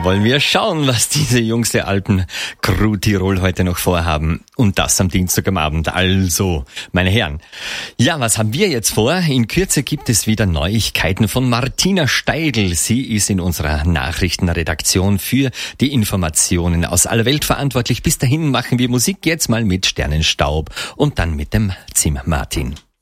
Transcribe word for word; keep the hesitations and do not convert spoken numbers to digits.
Da wollen wir schauen, was diese Jungs der Alpen Crew Tirol heute noch vorhaben. Und das am Dienstag am Abend. Also, meine Herren. Ja, was haben wir jetzt vor? In Kürze gibt es wieder Neuigkeiten von Martina Steidl. Sie ist in unserer Nachrichtenredaktion für die Informationen aus aller Welt verantwortlich. Bis dahin machen wir Musik jetzt mal mit Sternenstaub und dann mit dem Zim Martin.